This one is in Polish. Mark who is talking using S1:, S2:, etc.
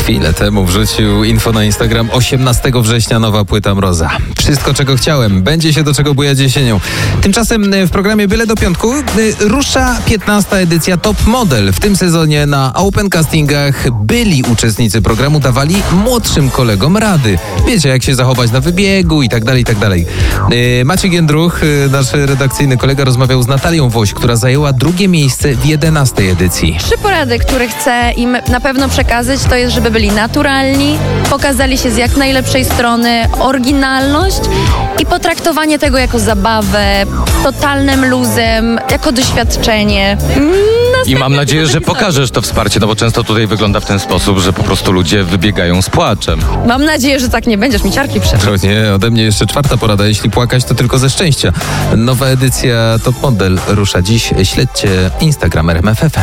S1: Chwilę temu wrzucił info na Instagram. 18 września nowa płyta Mroza. Wszystko, czego chciałem. Będzie się do czego bujać jesienią. Tymczasem w programie Byle do Piątku rusza 15. edycja Top Model. W tym sezonie na open castingach byli uczestnicy programu dawali młodszym kolegom rady. Wiecie, jak się zachować na wybiegu i tak dalej, i tak dalej. Maciek Jędruch, nasz redakcyjny kolega, rozmawiał z Natalią Woś, która zajęła drugie miejsce w 11. edycji.
S2: 3 porady, które chcę im na pewno przekazać, to jest, żeby byli naturalni, pokazali się z jak najlepszej strony, oryginalność i potraktowanie tego jako zabawę, totalnym luzem, jako doświadczenie.
S3: I mam nadzieję, że pokażesz to wsparcie, no bo często tutaj wygląda w ten sposób, że po prostu ludzie wybiegają z płaczem.
S2: Mam nadzieję, że tak nie będziesz mi ciarki przed.
S1: To nie, ode mnie jeszcze 4. porada. Jeśli płakać, to tylko ze szczęścia. Nowa edycja Top Model rusza dziś. Śledźcie Instagram RMF FM.